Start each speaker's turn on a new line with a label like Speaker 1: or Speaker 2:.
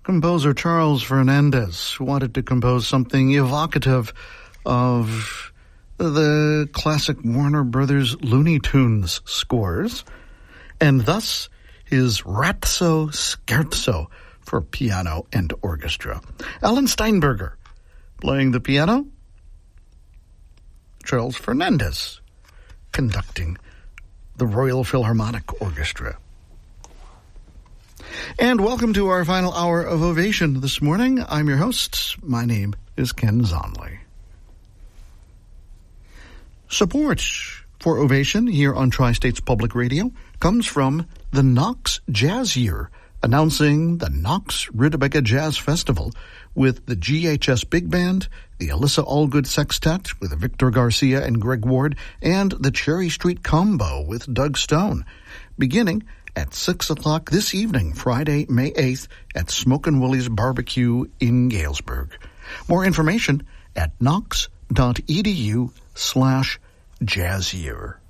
Speaker 1: Composer Charles Fernandez wanted to compose something evocative of the classic Warner Brothers Looney Tunes scores, and thus his Razzo Scherzo for piano and orchestra. Alan Steinberger playing the piano, Charles Fernandez conducting the Royal Philharmonic Orchestra. And welcome to our final hour of Ovation this morning. I'm your host. My name is Ken Zonley. Support for Ovation here on Tri-States Public Radio comes from the Knox Jazz Year, announcing the Knox Rudabecca Jazz Festival with the GHS Big Band, the Alyssa Allgood Sextet with Victor Garcia and Greg Ward, and the Cherry Street Combo with Doug Stone, beginning at 6 o'clock this evening, Friday, May 8th, at Smokin' Willie's Barbecue in Galesburg. More information at knox.edu/jazzyear.